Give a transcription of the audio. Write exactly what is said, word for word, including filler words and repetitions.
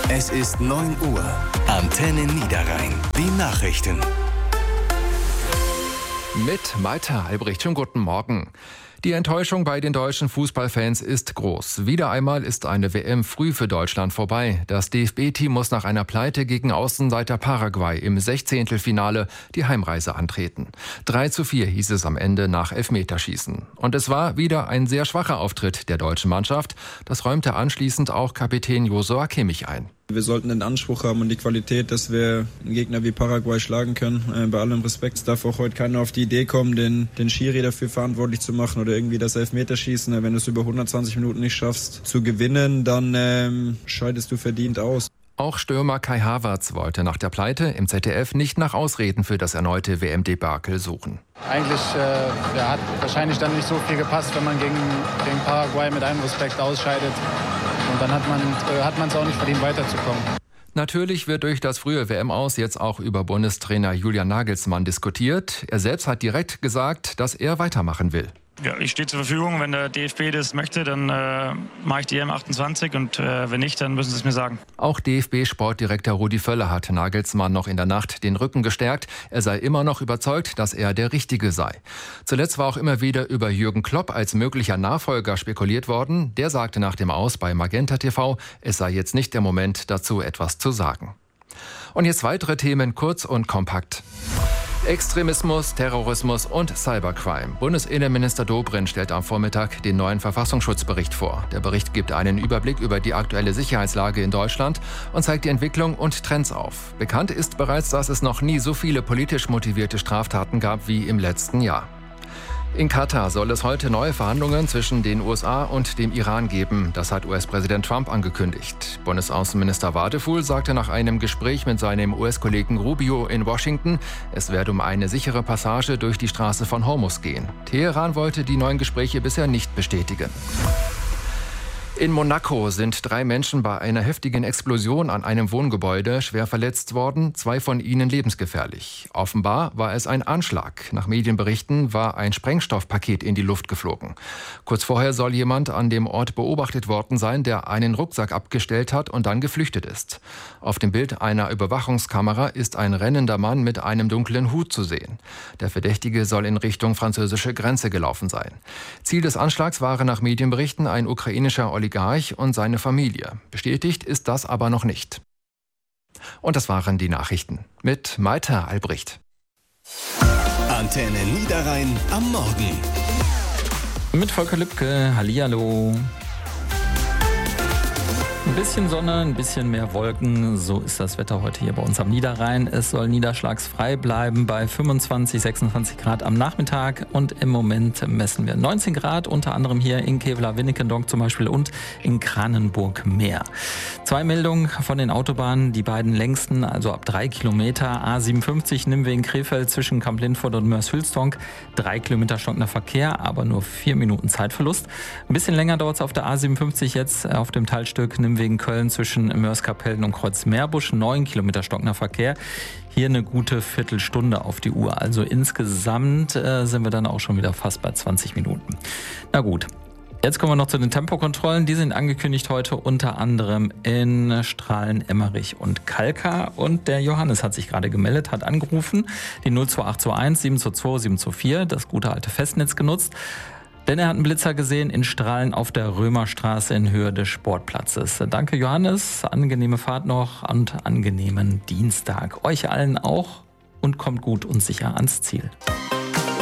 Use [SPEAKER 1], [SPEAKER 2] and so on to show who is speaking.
[SPEAKER 1] Es ist neun Uhr. Antenne Niederrhein. Die Nachrichten.
[SPEAKER 2] Mit Malte Albrecht. Schönen guten Morgen. Die Enttäuschung bei den deutschen Fußballfans ist groß. Wieder einmal ist eine W M früh für Deutschland vorbei. Das D F B-Team muss nach einer Pleite gegen Außenseiter Paraguay im Sechzehntelfinale die Heimreise antreten. drei zu vier hieß es am Ende nach Elfmeterschießen. Und es war wieder ein sehr schwacher Auftritt der deutschen Mannschaft. Das räumte anschließend auch Kapitän Josua Kimmich ein.
[SPEAKER 3] Wir sollten den Anspruch haben und die Qualität, dass wir einen Gegner wie Paraguay schlagen können. Äh, bei allem Respekt darf auch heute keiner auf die Idee kommen, den, den Schiri dafür verantwortlich zu machen oder irgendwie das Elfmeterschießen. Wenn du es über hundertzwanzig Minuten nicht schaffst zu gewinnen, dann ähm, scheidest du verdient aus.
[SPEAKER 2] Auch Stürmer Kai Havertz wollte nach der Pleite im Z D F nicht nach Ausreden für das erneute W M-Debakel suchen.
[SPEAKER 4] Eigentlich äh, ja, hat wahrscheinlich dann nicht so viel gepasst, wenn man gegen, gegen Paraguay mit allem Respekt ausscheidet. Und dann hat man äh, hat man es auch nicht verdient, weiterzukommen.
[SPEAKER 2] Natürlich wird durch das frühe W M-Aus jetzt auch über Bundestrainer Julian Nagelsmann diskutiert. Er selbst hat direkt gesagt, dass er weitermachen will.
[SPEAKER 5] Ja, ich stehe zur Verfügung. Wenn der D F B das möchte, dann äh, mache ich die E M achtundzwanzig und äh, wenn nicht, dann müssen sie es mir sagen.
[SPEAKER 2] Auch D F B-Sportdirektor Rudi Völler hat Nagelsmann noch in der Nacht den Rücken gestärkt. Er sei immer noch überzeugt, dass er der Richtige sei. Zuletzt war auch immer wieder über Jürgen Klopp als möglicher Nachfolger spekuliert worden. Der sagte nach dem Aus bei Magenta T V, es sei jetzt nicht der Moment, dazu etwas zu sagen. Und jetzt weitere Themen kurz und kompakt. Extremismus, Terrorismus und Cybercrime. Bundesinnenminister Dobrindt stellt am Vormittag den neuen Verfassungsschutzbericht vor. Der Bericht gibt einen Überblick über die aktuelle Sicherheitslage in Deutschland und zeigt die Entwicklung und Trends auf. Bekannt ist bereits, dass es noch nie so viele politisch motivierte Straftaten gab wie im letzten Jahr. In Katar soll es heute neue Verhandlungen zwischen den U S A und dem Iran geben. Das hat U S-Präsident Trump angekündigt. Bundesaußenminister Wadefuhl sagte nach einem Gespräch mit seinem U S-Kollegen Rubio in Washington, es werde um eine sichere Passage durch die Straße von Hormuz gehen. Teheran wollte die neuen Gespräche bisher nicht bestätigen. In Monaco sind drei Menschen bei einer heftigen Explosion an einem Wohngebäude schwer verletzt worden, zwei von ihnen lebensgefährlich. Offenbar war es ein Anschlag. Nach Medienberichten war ein Sprengstoffpaket in die Luft geflogen. Kurz vorher soll jemand an dem Ort beobachtet worden sein, der einen Rucksack abgestellt hat und dann geflüchtet ist. Auf dem Bild einer Überwachungskamera ist ein rennender Mann mit einem dunklen Hut zu sehen. Der Verdächtige soll in Richtung französische Grenze gelaufen sein. Ziel des Anschlags waren nach Medienberichten ein ukrainischer Oligarch und seine Familie. Bestätigt ist das aber noch nicht. Und das waren die Nachrichten mit Malte Albrecht.
[SPEAKER 1] Antenne Niederrhein am Morgen.
[SPEAKER 6] Mit Volker Lübke, hallihallo. Ein bisschen Sonne, ein bisschen mehr Wolken, so ist das Wetter heute hier bei uns am Niederrhein. Es soll niederschlagsfrei bleiben bei fünfundzwanzig, sechsundzwanzig Grad am Nachmittag und im Moment messen wir neunzehn Grad, unter anderem hier in Kevela-Winnikendonk zum Beispiel und in Kranenburg-Meer. Zwei Meldungen von den Autobahnen, die beiden längsten, also ab drei Kilometer, A siebenundfünfzig Nimwegen-Krefeld zwischen Kamp-Lintfort und Mörs-Hülstonk, drei Kilometer stockender Verkehr, aber nur vier Minuten Zeitverlust. Ein bisschen länger dauert es auf der A siebenundfünfzig jetzt auf dem Teilstück Nimwegen wegen Köln zwischen Mörs-Kapellen und Kreuzmeerbusch, neun Kilometer stockender Verkehr. Hier eine gute Viertelstunde auf die Uhr. Also insgesamt äh, sind wir dann auch schon wieder fast bei zwanzig Minuten. Na gut. Jetzt kommen wir noch zu den Tempokontrollen. Die sind angekündigt heute unter anderem in Strahlen, Emmerich und Kalkar. Und der Johannes hat sich gerade gemeldet, hat angerufen, die null zwei acht zwei eins sieben zwei zwei sieben zwei vier, das gute alte Festnetz genutzt. Denn er hat einen Blitzer gesehen in Strahlen auf der Römerstraße in Höhe des Sportplatzes. Danke Johannes, angenehme Fahrt noch und angenehmen Dienstag. Euch allen auch und kommt gut und sicher ans Ziel.